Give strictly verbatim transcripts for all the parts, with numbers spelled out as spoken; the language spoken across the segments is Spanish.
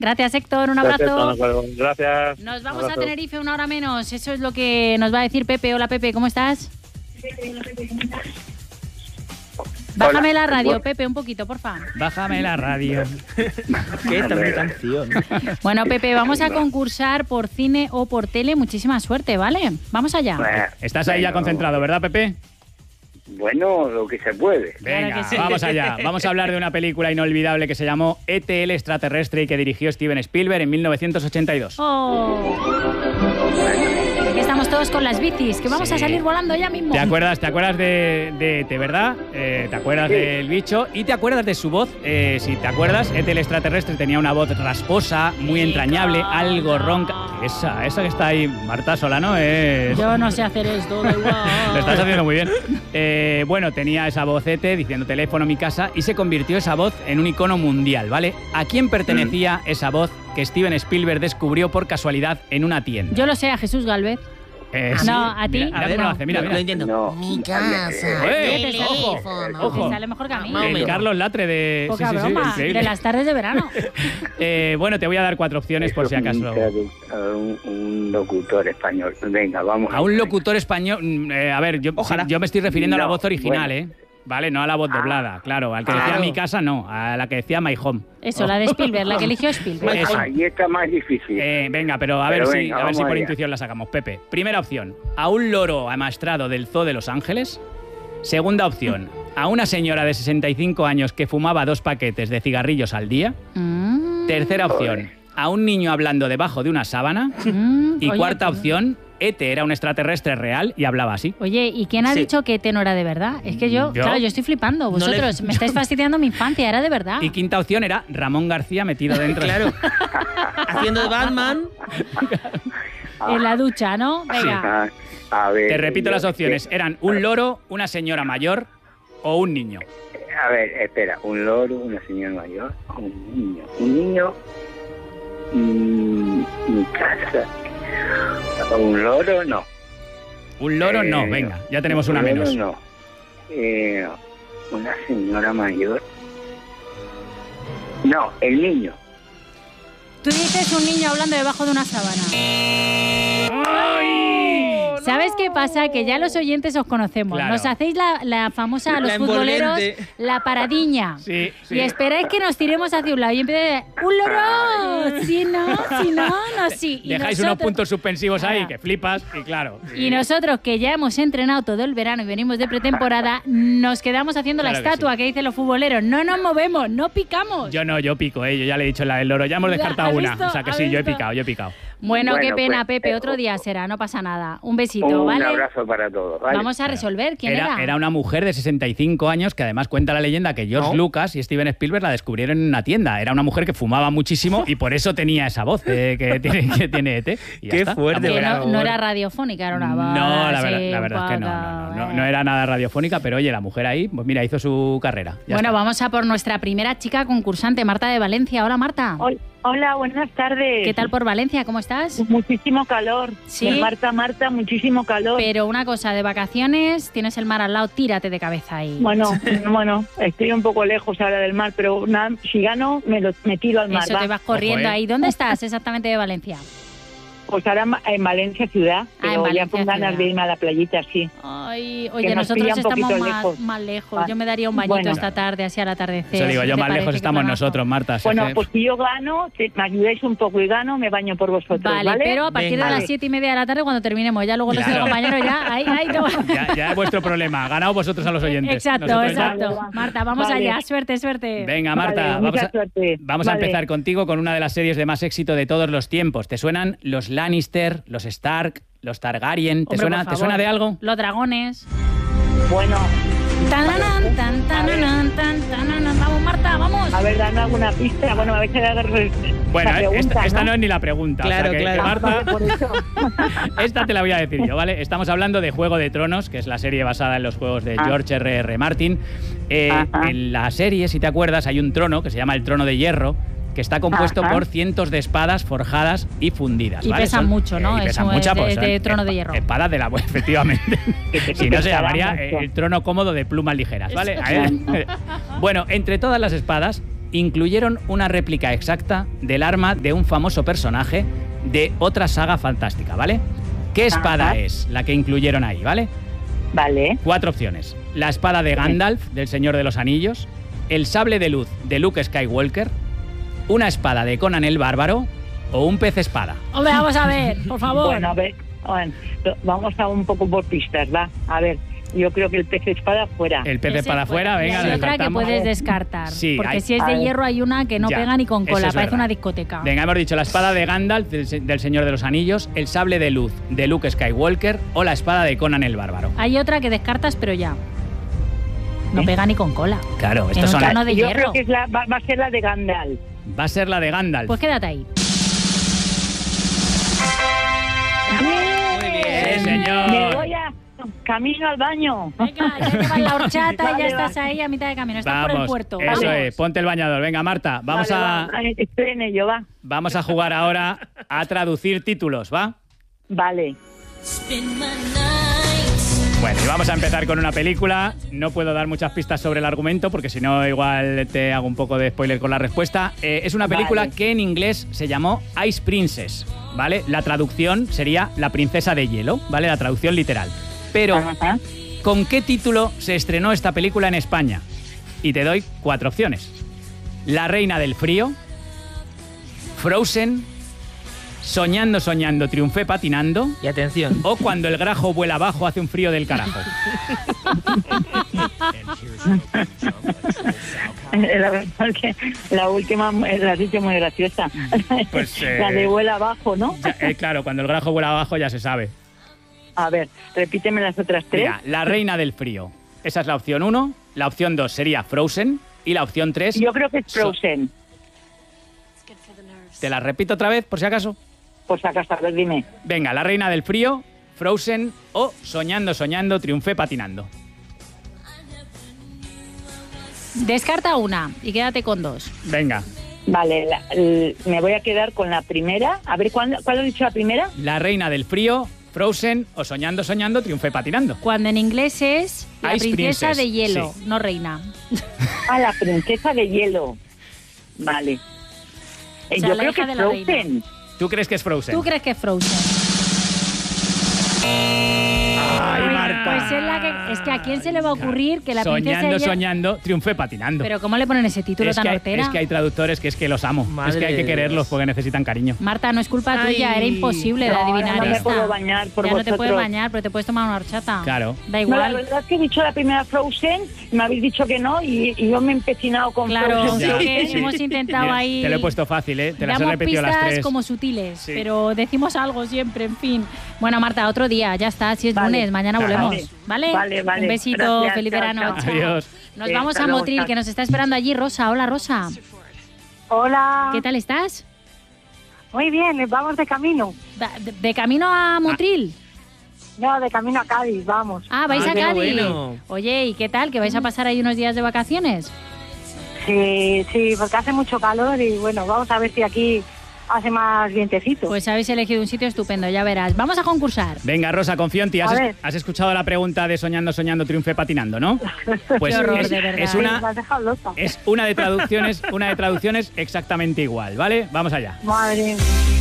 Gracias, Héctor, un abrazo. Gracias. Gracias. Nos vamos abrazo. a Tenerife una hora menos, eso es lo que nos va a decir Pepe. Hola, Pepe, ¿cómo estás? Bájame la radio, Pepe, un poquito, porfa. Bájame la radio. ¿Qué es mi canción? Bueno, Pepe, vamos a concursar por cine o por tele. Muchísima suerte, ¿vale? Vamos allá. Bueno, Estás ahí ya bueno, concentrado, ¿verdad, Pepe? Bueno, lo que se puede. Venga, Claro que sí. vamos allá. Vamos a hablar de una película inolvidable que se llamó E T el extraterrestre y que dirigió Steven Spielberg en mil novecientos ochenta y dos. Oh. Aquí estamos todos con las bicis, que vamos Sí. a salir volando ya mismo. ¿Te acuerdas, te acuerdas de, de E T, verdad? Eh, ¿Te acuerdas Sí. del bicho? ¿Y te acuerdas de su voz? Eh, si te acuerdas, E T el extraterrestre tenía una voz rasposa, muy entrañable, algo ronca. Esa, esa que está ahí, Marta Solano, es... Yo no sé hacer esto, da igual. Lo estás haciendo muy bien. Eh, bueno, tenía esa voz E T diciendo teléfono mi casa y se convirtió esa voz en un icono mundial, ¿vale? ¿A quién pertenecía Mm. esa voz que Steven Spielberg descubrió por casualidad en una tienda? Yo lo sé, a Jesús Galvez. Eh, No, sí. ¿a ti? Mira, mira A ver, cómo lo no. hace, mira, Lo mira. entiendo. No. Mi casa. Eh, Teléfono. ojo, ojo. Te sale mejor que a mí. Más o El menos. Carlos Latre de... Poca sí, sí, sí, broma, increíble. de las tardes de verano. Eh, bueno, te voy a dar cuatro opciones por si Eso es acaso. un, un, un locutor español. Venga, vamos. A un locutor español... mm, eh, a ver, yo, Ojalá. yo me estoy refiriendo a la No, voz original, bueno. ¿eh? Vale, no a la voz doblada, claro. Al que decía Claro. mi casa, no. A la que decía My Home. Eso, la de Spielberg, la que eligió Spielberg. Eso. Ahí está más difícil. Eh, venga, pero a ver Pero si, venga, a ver si vamos por allá. intuición la sacamos. Pepe, primera opción, a un loro amaestrado del Zoo de Los Ángeles. Segunda opción, a una señora de sesenta y cinco años que fumaba dos paquetes de cigarrillos al día. Mm, Tercera opción, a un niño hablando debajo de una sábana. mm, Y oye, cuarta pues- opción, E T era un extraterrestre real y hablaba así. Oye, ¿y quién ha Sí. dicho que E T no era de verdad? Es que yo, ¿Yo? claro, yo estoy flipando. No le- Vosotros me estáis fastidiando mi infancia, era de verdad. Y quinta opción era Ramón García metido dentro. Claro. Haciendo de Batman. En la ducha, ¿no? Venga. Ah, a ver. Te repito yo- las opciones, eran un loro, una señora mayor o un niño. A ver, espera, un loro, una señora mayor, un niño. Un niño. mm, mi casa. Un loro, no. Un loro no, Eh, venga, ya tenemos un una loro, menos. No. Eh, una señora mayor. No, el niño. Tú dices un niño hablando debajo de una sábana. ¿Sabes qué pasa? Que ya los oyentes os conocemos. Claro. Nos hacéis la, la famosa a los La futboleros, envolvente. la paradiña. Sí, sí. Y esperáis que nos tiremos hacia un lado y empiece ¡un loro! Si no, si no, no, sí. Y Dejáis unos nosotros- puntos suspensivos ahí Claro. que flipas y claro. Y nosotros, que ya hemos entrenado todo el verano y venimos de pretemporada, nos quedamos haciendo Claro la que estatua sí. que, dicen los futboleros. No nos movemos, no picamos. Yo no, yo pico, eh, yo ya le he dicho la del loro. Ya hemos Ya, descartado ¿has una. visto? O sea que ¿Has sí, yo he visto? picado, yo he picado. Bueno, qué Bueno, pena, pues, Pepe. eh, Otro día será, no pasa nada. Un besito, Un ¿vale? abrazo para todos, ¿vale? Vamos a resolver. ¿Quién era? Era, era una mujer de sesenta y cinco años que además cuenta la leyenda que George ¿No? Lucas y Steven Spielberg la descubrieron en una tienda. Era una mujer que fumaba muchísimo y por eso tenía esa voz eh, que, tiene, que tiene E T. Y ya Qué está. fuerte, La Que mujer- no, no era radiofónica, era una voz No, la así, verdad, la verdad es que no, poco, no, no, no, eh. no era nada radiofónica, pero oye, la mujer ahí, pues mira, hizo su carrera. Ya Bueno, está. vamos a por nuestra primera chica concursante, Marta de Valencia. Hola, Marta. Hol- Hola, buenas tardes. ¿Qué tal por Valencia? ¿Cómo estás? Muchísimo calor. Sí. Marta, Marta, muchísimo calor. Pero una cosa, de vacaciones, tienes el mar al lado, tírate de cabeza ahí. Bueno, bueno, estoy un poco lejos ahora del mar, pero nada, si gano, me, lo, me tiro al mar. Eso va. te vas corriendo Ojo, ¿eh? ahí. ¿Dónde estás exactamente de Valencia? Pues ahora ma- en Valencia ciudad, Ah, en pero ya Valencia con ganas ciudad. de irme a la playita, sí. Ay, Que oye, nos nosotros pilla un estamos poquito más, lejos. más lejos. Ah, Yo me daría un bañito bueno. esta tarde, así al atardecer. Eso digo, ¿Qué yo te más parece? lejos Qué estamos planazo. nosotros, Marta. si Bueno, es que- pues si yo gano, te- me ayudáis un poco y gano, me baño por vosotros, ¿vale? Vale, pero a partir Venga. de las Vale. siete y media de la tarde cuando terminemos. Ya luego los Claro. compañeros ya, ahí, ahí, no. ya, ya es vuestro problema. Ganaos vosotros a los oyentes. Exacto, Nosotros ya- exacto. Vale, Marta, vamos vale. allá. Suerte, suerte. Venga, Marta, Vale, vamos, mucha a, suerte. vamos a Vale. empezar contigo con una de las series de más éxito de todos los tiempos. ¿Te suenan los Lannister, los Stark, los Targaryen? ¿Te, Hombre, suena, por ¿te favor. suena de algo? Los dragones. Bueno, Tananan, tan, tananan, tan, tananan. Vamos, Marta, vamos. a ver, dame alguna pista. Bueno, a ver si hago Bueno, la eh, pregunta, esta, esta no ¿no? es ni la pregunta. Claro, o sea que, claro. que Marta, Vale, por eso. esta te la voy a decir yo, ¿vale? Estamos hablando de Juego de Tronos, que es la serie basada en los juegos de Ah. George R R. Martin. Eh, Ajá. en la serie, si te acuerdas, hay un trono que se llama el Trono de Hierro, que está compuesto Ajá. por cientos de espadas forjadas y fundidas. Y ¿vale? pesan Son- mucho, ¿no? y Eso pesan es mucha, de- pues, de son Trono de espa- Hierro. Espadas de la efectivamente. si no, se Pesará llamaría mucho. el trono cómodo de plumas ligeras, ¿vale? bueno, entre todas las espadas incluyeron una réplica exacta del arma de un famoso personaje de otra saga fantástica, ¿vale? ¿Qué espada Ajá. es la que incluyeron ahí, ¿vale? Vale. Cuatro opciones. La espada de Gandalf, del Señor de los Anillos, el sable de luz de Luke Skywalker, una espada de Conan el Bárbaro o un pez espada. Hombre, vamos a ver, por favor. Bueno, a ver, bueno, vamos a un poco por pistas, ¿va? A ver, yo creo que el pez espada fuera. El pez Ese espada fuera. fuera, Y venga, hay otra que descartamos. puedes descartar. Sí, porque hay- si es A de ver. hierro hay una que no Ya, pega ni con eso cola, es parece verdad. una discoteca. Venga, hemos dicho la espada de Gandalf del, se- del Señor de los Anillos, el sable de luz de Luke Skywalker o la espada de Conan el Bárbaro. Hay otra que descartas, pero ya. No ¿Eh? pega ni con cola. Claro, En estos un son tono las- de yo hierro. creo que es la, va, va a ser la de Gandalf. va a ser la de Gandalf. Pues quédate ahí. Muy Sí, bien. señor. Me voy a camino al baño. Venga, ya llevas la horchata y ya Vale, estás va. ahí a mitad de camino. Estás por el Vamos, puerto. eso Vamos. es, ponte el bañador. Venga, Marta, vamos, Vale, a, va, vale, estoy en ello, va. vamos a jugar ahora a traducir títulos, ¿va? Vale. Bueno, y vamos a empezar con una película. No puedo dar muchas pistas sobre el argumento porque si no igual te hago un poco de spoiler con la respuesta. Eh, es una película Vale. que en inglés se llamó Ice Princess, ¿vale? La traducción sería La princesa de hielo, ¿vale? La traducción literal. Pero, Ajá. ¿con qué título se estrenó esta película en España? Y te doy cuatro opciones. La reina del frío, Frozen, Soñando, soñando, triunfé patinando Y atención. o Cuando el grajo vuela abajo hace un frío del carajo. La verdad es que la última la has dicho muy graciosa. Pues, eh, La de vuela abajo, ¿no? Ya, eh, claro, cuando el grajo vuela abajo ya se sabe. A ver, repíteme las otras tres. Mira, La reina del frío. Esa es la opción uno. La opción dos sería Frozen. Y la opción tres... Yo creo que es Frozen. Te la repito otra vez, por si acaso. Por si acaso, a ver, dime. Venga, La reina del frío, Frozen o Soñando, soñando, triunfé patinando. Descarta una y quédate con dos. Venga, Vale, la- l- me voy a quedar con la primera. A ver, ¿cuál, cuál has dicho la primera? La reina del frío, Frozen o Soñando, soñando, triunfé patinando. Cuando en inglés es la Ice princesa Princess, de hielo, sí. no reina. Ah, la princesa de hielo. Vale. Eh, O sea, yo la creo hija que de es la Frozen. ¿Tú crees que es Frozen? ¿Tú crees que es Frozen? Ay, Marta. Pues es la que... Es que a quién se le va a ocurrir que la princesa Soñando, de hielo... soñando, triunfé patinando. Pero ¿cómo le ponen ese título es, tan que hay, hortera? es que hay traductores que es que los amo. Madre es que hay que de quererlos Dios. porque necesitan cariño. Marta, no es culpa tuya, Ay. era imposible de No, adivinar no me esta. puedo bañar por ya no te puedes vosotros. bañar, pero te puedes tomar una horchata. Claro. Da No, la igual. verdad es que he dicho la primera Frozen, me habéis dicho que no y, y yo me he empecinado con Claro, Frozen. sí Ya, que sí. hemos intentado Mira, ahí... Te lo he puesto fácil, ¿eh? Te las he Damos repetido las pistas tres. como sutiles, Sí. pero decimos algo siempre, en fin. Bueno, Marta, otro día, ya está, si es Vale. lunes, mañana Vale. volvemos, ¿vale? Vale, vale. Un besito, Gracias, feliz chao, verano. chao. chao. Adiós. Nos Sí, vamos hasta a luego, Motril, chao. que nos está esperando allí Rosa. Hola, Rosa. Hola. ¿Qué tal estás? Muy bien, vamos de camino. Da- ¿De, de camino a Motril? No, de camino a Cádiz, vamos. Ah, vais Ah, a qué Cádiz. bueno. Oye, ¿y qué tal? ¿Que vais a pasar ahí unos días de vacaciones? Sí, sí, porque hace mucho calor y bueno, vamos a ver si aquí hace más vientecito. Pues habéis elegido un sitio estupendo, ya verás. Vamos a concursar. Venga, Rosa, confío en ti. ¿Has, A es- ver. has escuchado la pregunta de Soñando, soñando, triunfe patinando, ¿no? Pues Qué horror, es, de verdad. es Sí, me una, has dejado loca. es una de traducciones, una de traducciones exactamente igual, ¿vale? Vamos allá. Madre.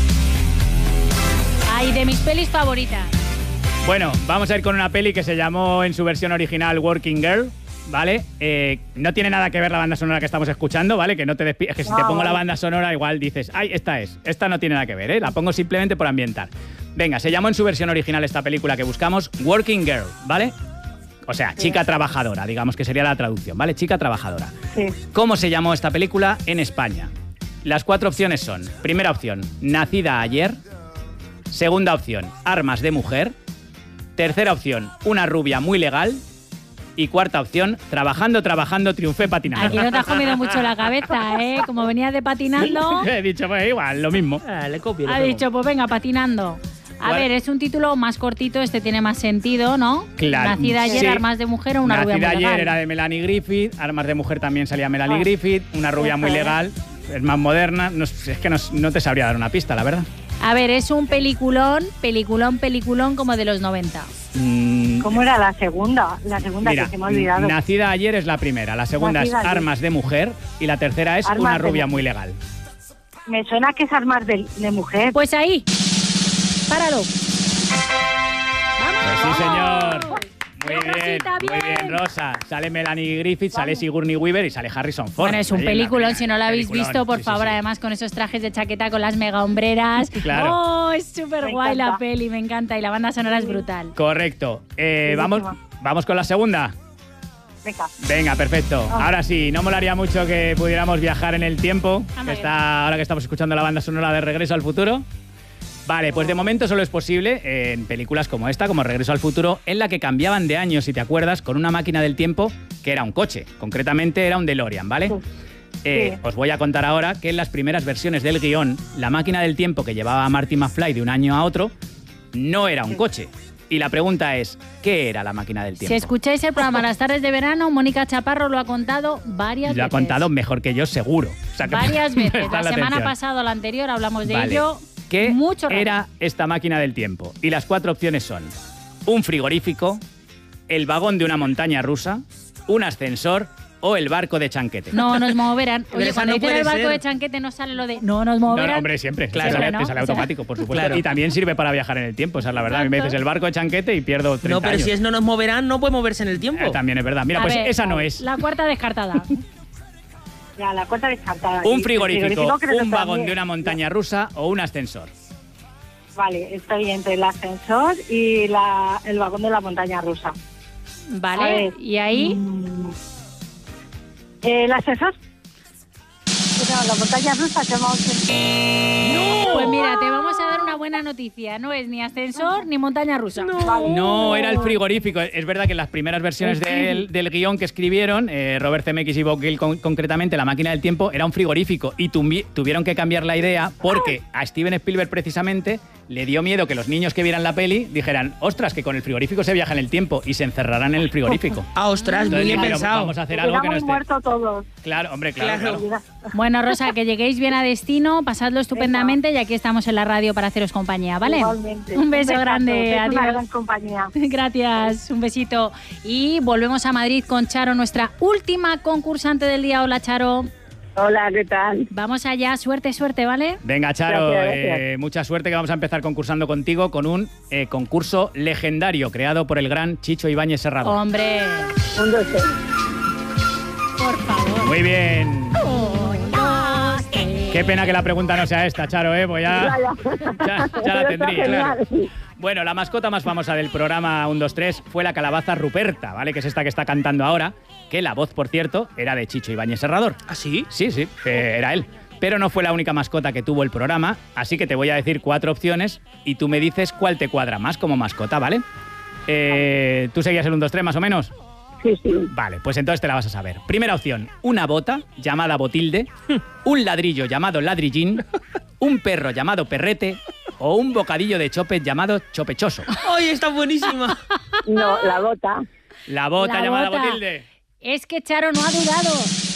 Ay, de mis pelis favoritas. Bueno, vamos a ir con una peli que se llamó en su versión original Working Girl, ¿vale? Eh, no tiene nada que ver la banda sonora que estamos escuchando, ¿vale? Que no te despides, que si te Ah, pongo la vale. banda sonora igual dices, ay, esta es, esta no tiene nada que ver, ¿eh? La pongo simplemente por ambientar. Venga, se llamó en su versión original esta película que buscamos Working Girl, ¿vale? O sea, chica trabajadora, digamos que sería la traducción, ¿vale? Chica trabajadora. Sí. ¿Cómo se llamó esta película en España? Las cuatro opciones son, primera opción, Nacida ayer. Segunda opción, Armas de mujer. Tercera opción, Una rubia muy legal. Y cuarta opción, Trabajando, trabajando, triunfé patinando. Aquí no te has comido mucho la cabeza, ¿eh? Como venías de patinando, He dicho, pues igual, lo mismo. Ah, le copio. le ha pego. dicho, pues venga, patinando. A ¿Cuál? ver, es un título más cortito, este tiene más sentido, ¿no? Claro. Nacida ayer, Sí. Armas de mujer o una rubia Nacida muy ayer legal. era de Melanie Griffith. Armas de mujer también salía Melanie Ah. Griffith. Una rubia muy Ojo, ¿eh? legal. Es más moderna. No, es que no, no te sabría dar una pista, la verdad. A ver, es un peliculón, peliculón, peliculón como de los noventa. Mm, ¿Cómo era la segunda? La segunda Mira, que se me ha olvidado. Nacida ayer es la primera, la segunda Nacida es ayer. Armas de mujer y la tercera es Armas Una de rubia mujer. muy legal. Me suena que es armas de, de mujer. Pues ahí. Páralo. Pues sí, señor. Muy Bien, bien, Rosita, muy bien. bien, Rosa. Sale Melanie Griffith, sale Sigourney Weaver y sale Harrison Ford. Bueno, es un Ahí en la peliculón, primera. si no lo habéis Peliculón, visto, por sí, sí, favor, sí. además con esos trajes de chaqueta con las mega hombreras. Claro. Oh, es súper Me guay la encanta. peli, me encanta. Y la banda sonora es brutal. Correcto. Eh, vamos, Buenísima. vamos con la segunda. Venga. Venga, perfecto. Ah. Ahora sí, no molaría mucho que pudiéramos viajar en el tiempo, Vamos que a está, ahora que estamos escuchando la banda sonora de Regreso al Futuro. Vale, pues de momento solo es posible eh, en películas como esta, como Regreso al Futuro, en la que cambiaban de año, si te acuerdas, con una máquina del tiempo que era un coche. Concretamente era un DeLorean, ¿vale? Sí. Eh, Sí. Os voy a contar ahora que en las primeras versiones del guión, la máquina del tiempo que llevaba a Marty McFly de un año a otro no era un coche. Y la pregunta es, ¿qué era la máquina del tiempo? Si escucháis el programa Las tardes de verano, Mónica Chaparro lo ha contado varias Lo ha veces. contado mejor que yo, seguro. O sea, que Varias veces. prestad La semana atención. pasada o la anterior hablamos de Vale. ello. ¿Qué mucho rato. era esta máquina del tiempo? Y las cuatro opciones son un frigorífico, el vagón de una montaña rusa, un ascensor o el barco de Chanquete. No nos moverán. Pero Oye, esa cuando no dicen puede el barco ser. de Chanquete no sale lo de no nos No, moverán. no, hombre, siempre. Siempre, Te sale, ¿no? te sale O sea, automático, por supuesto. claro. Y también sirve para viajar en el tiempo, esa es la verdad. A mí me Exacto. dices el barco de Chanquete y pierdo treinta No, pero años. si es no nos moverán, no puede moverse en el tiempo. Eh, también es verdad. Mira, A pues ver, esa no es. La cuarta descartada. Ya, la cuarta descartada. Un Y frigorífico, creo que un vagón también. de una montaña rusa o un ascensor. Vale, estoy entre el ascensor y la, el vagón de la montaña rusa. A Vale, ver. y ahí. Mm. ¿El ascensor? No, la montaña rusa se llama ascensor. Pues mira, te vamos a dar una buena noticia. No es ni ascensor ni montaña rusa. No, era el frigorífico. Es verdad que en las primeras versiones del, del guión que escribieron, eh, Robert Zemeckis y Bob Gale con- concretamente, la máquina del tiempo era un frigorífico y tuvi- tuvieron que cambiar la idea porque a Steven Spielberg precisamente le dio miedo que los niños que vieran la peli dijeran, ostras, que con el frigorífico se viaja en el tiempo y se encerrarán en el frigorífico. Ah, ostras, muy Entonces bien dijeron, pensado. vamos a hacer algo que no Quedamos esté. muertos todos. Claro, hombre, claro, Claro. claro. Bueno, Rosa, que lleguéis bien a destino, pasadlo estupendamente y aquí estamos en la radio para haceros compañía, ¿vale? Igualmente. Un beso besazo, grande, que es una adiós. gran compañía. Gracias, un besito. Y volvemos a Madrid con Charo, nuestra última concursante del día. Hola, Charo. Hola, ¿qué tal? Vamos allá, suerte, suerte, ¿vale? Venga, Charo, Gracias, gracias. eh, mucha suerte que vamos a empezar concursando contigo con un eh, concurso legendario creado por el gran Chicho Ibáñez Serrador. Hombre, Un, dos, tres. por favor. Muy bien. Un, dos, tres. Qué pena que la pregunta no sea esta, Charo, ¿eh? Pues ya, ya, ya la Pero está tendría, claro. genial. Bueno, la mascota más famosa del programa uno, dos, tres fue la calabaza Ruperta, ¿vale? Que es esta que está cantando ahora, que la voz, por cierto, era de Chicho Ibáñez Serrador. ¿Ah, sí? Sí, sí, eh, era él. Pero no fue la única mascota que tuvo el programa, así que te voy a decir cuatro opciones y tú me dices cuál te cuadra más como mascota, ¿vale? Eh, ¿Tú seguías el uno, dos, tres más o menos? Sí, sí. Vale, pues entonces te la vas a saber. Primera opción, una bota llamada Botilde, un ladrillo llamado Ladrillín, un perro llamado Perrete o un bocadillo de chope llamado Chopechoso. ¡Ay, está buenísima! No, la bota. La bota La llamada bota. Botilde. Es que Charo no ha dudado.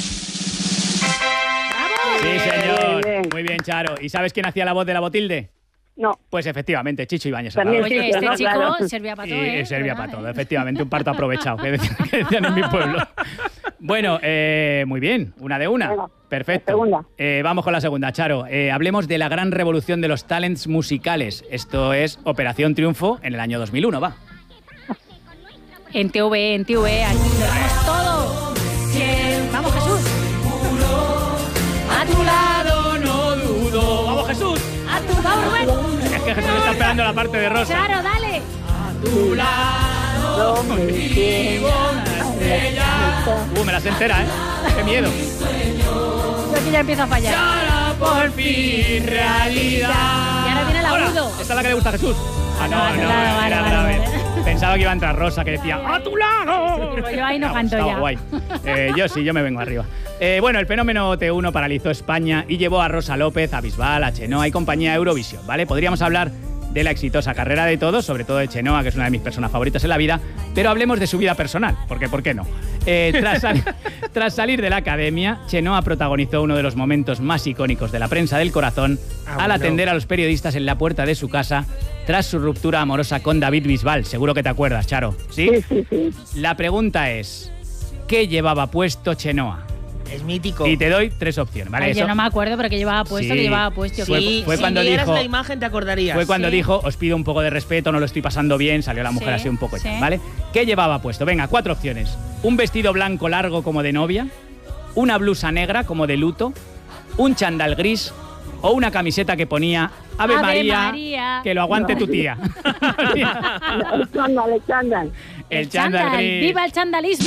Sí, señor. Bien, bien. Muy bien, Charo. ¿Y sabes quién hacía la voz de la Botilde? No. Pues efectivamente, Chicho Ibáñez También Serrador. Oye, Sí, este no, chico claro. servía para Y todo, ¿eh? servía ¿Verdad? para todo, efectivamente, un parto aprovechado, que decían, que decían en mi pueblo. Bueno, eh, muy bien, una de una. Venga, Perfecto. la segunda. Eh, vamos con la segunda, Charo. Eh, hablemos de la gran revolución de los talents musicales. Esto es Operación Triunfo en el año dos mil uno, va. En T V, en T V, aquí lo damos todo. Vamos, Jesús. A tu lado, no dudo. ¡Vamos, Jesús! a tu lado, Rubén. Es que Jesús está esperando la parte de Rosa. Charo, dale. Tu lado, No me vivo una estrella. Uh, me las entera, ¿eh? ¡Qué miedo! Yo aquí ya empiezo a fallar. Ahora por fin realidad. Y ahora viene el Ahora, agudo. ¿esta es la que le gusta a Jesús? Ah, no, Ah, no, claro, vale, era vale, grave. vale. Pensaba que iba a entrar Rosa, que decía ¡a tu lado! Sí, pues yo ahí no Me ha canto gustado, ya. guay. Eh, yo sí, yo me vengo arriba. Eh, bueno, el fenómeno T uno paralizó España y llevó a Rosa López, a Bisbal, a Chenoa y compañía a Eurovisión, ¿vale? Podríamos hablar de la exitosa carrera de todos, sobre todo de Chenoa, que es una de mis personas favoritas en la vida, pero hablemos de su vida personal, porque ¿por qué no? Eh, tras, sal- tras salir de la academia, Chenoa protagonizó uno de los momentos más icónicos de la prensa del corazón Ah, al bueno. atender a los periodistas en la puerta de su casa tras su ruptura amorosa con David Bisbal. Seguro que te acuerdas, Charo. ¿Sí? Sí, sí, sí. La pregunta es, ¿qué llevaba puesto Chenoa? Es mítico. Y te doy tres opciones, ¿vale? Ay, Eso- yo no me acuerdo, pero que llevaba puesto, Sí. que llevaba puesto. Fue- Sí, fue si cuando vieras dijo- la imagen te acordarías. Fue cuando Sí. dijo, os pido un poco de respeto, no lo estoy pasando bien, salió la mujer Sí, así un poco, sí. ¿vale? ¿Qué llevaba puesto? Venga, cuatro opciones. Un vestido blanco largo como de novia, una blusa negra como de luto, un chándal gris o una camiseta que ponía Ave, Ave María, María. que lo aguante tu tía. El chándal, el chándal. El chándal gris. ¡Viva el chandalismo!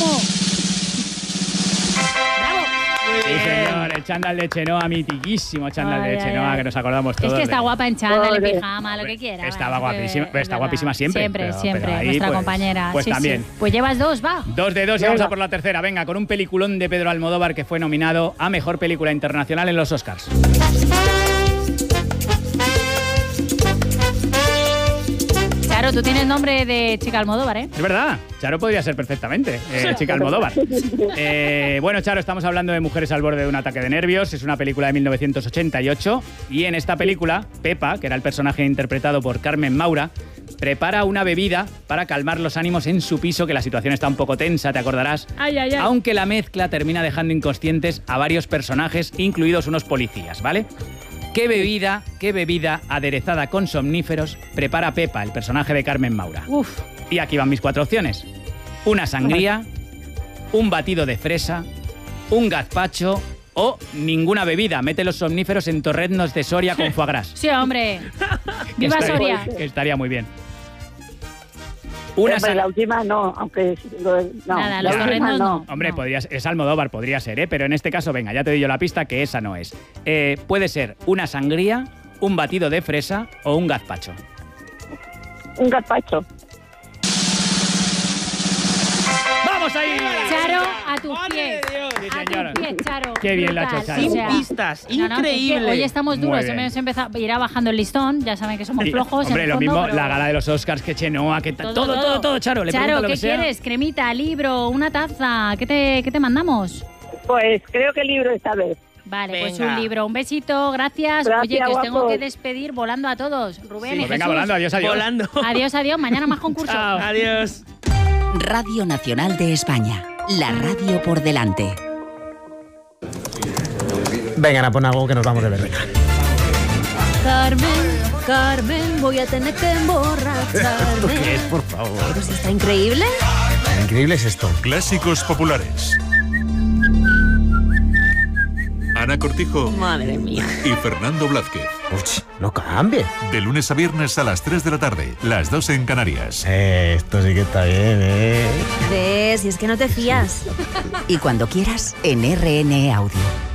¡Bravo! Sí, señor, el chándal de Chenoa, mitiquísimo chándal Ay, de ay, Chenoa, ay. que nos acordamos todos. Es que está de- guapa en chándal, en Joder. pijama, lo que quiera. Estaba bueno, guapísima, es pero está verdad. guapísima siempre, Siempre, pero- siempre, pero ahí, nuestra pues- compañera. pues Sí, sí. también. Pues llevas dos, va. Dos de dos y vamos Venga. a por la tercera. Venga, con un peliculón de Pedro Almodóvar que fue nominado a Mejor Película Internacional en los Oscars. Charo, tú tienes nombre de chica Almodóvar, ¿eh? Es verdad, Charo podría ser perfectamente, eh, chica Almodóvar. Eh, bueno, Charo, estamos hablando de Mujeres al borde de un ataque de nervios. Es una película de mil novecientos ochenta y ocho y en esta película, Pepa, que era el personaje interpretado por Carmen Maura, prepara una bebida para calmar los ánimos en su piso, que la situación está un poco tensa, te acordarás. Ay, ay, ay. Aunque la mezcla termina dejando inconscientes a varios personajes, incluidos unos policías, ¿vale? ¿Qué bebida, qué bebida aderezada con somníferos prepara Pepa, el personaje de Carmen Maura? Uf. Y aquí van mis cuatro opciones. Una sangría, un batido de fresa, un gazpacho o ninguna bebida. Mete los somníferos en torreznos de Soria con foie gras. Sí, hombre. Que ¡Viva estaría- Soria! que estaría muy bien. Una Hombre, sang- la última no, aunque lo- no, Nada, la los última torreznos no. no. Hombre, podría ser- es Almodóvar, podría ser, ¿eh? Pero en este caso, venga, ya te doy yo la pista que esa no es. Eh, puede ser una sangría, un batido de fresa o un gazpacho. Un gazpacho. ¡Vamos ahí! Charo, a tus ¡Madre pies. de Dios! Sí, A señora. tus pies, Charo. Qué bien lo ha Brutal. hecho Charo. O Sin sea, pistas, no, no, es que increíble. hoy estamos Muy duros, bien. hemos empezado, irá bajando el listón, ya saben que somos Y, flojos. en hombre, el lo fondo, mismo, pero- la gala de los Oscars, que Chenoa, que tal. Todo, todo, todo, Charo. Le Charo, pregunta lo ¿qué que sea. quieres? Cremita, libro, una taza, ¿qué te, qué te mandamos? Pues creo que el libro esta vez. Vale, pues Venga. un libro, un besito, gracias. Gracias, Oye, que os tengo guapos. que despedir volando a todos. Rubén y Pues venga, Jesús. volando, adiós, adiós. Volando. Adiós, adiós, mañana más concurso. Chao. Adiós. Radio Nacional de España. La radio por delante. Venga, Ana, pon algo que nos vamos de ver. Venga. Carmen, Carmen, voy a tener que emborracharme. ¿Qué es, por favor? Pero si está increíble. Tan increíble es esto. Clásicos populares. Ana Cortijo Madre mía. y Fernando Blázquez. Uch, no cambie. De lunes a viernes a las tres de la tarde, las dos en Canarias. Eh, esto sí que está bien, ¿eh? ¿Ves? Si es que no te fías. Y cuando quieras, en R N E Audio.